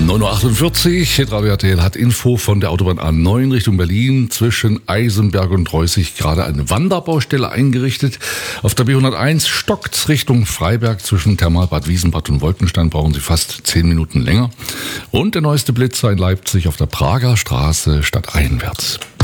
9.48 Uhr, Hitradio RTL hat Info von der Autobahn A9 Richtung Berlin. Zwischen Eisenberg und Reußig gerade eine Wanderbaustelle eingerichtet. Auf der B101 stockt's Richtung Freiberg. Zwischen Thermalbad Wiesenbad und Wolkenstein brauchen Sie fast 10 Minuten länger. Und der neueste Blitzer in Leipzig auf der Prager Straße stadteinwärts.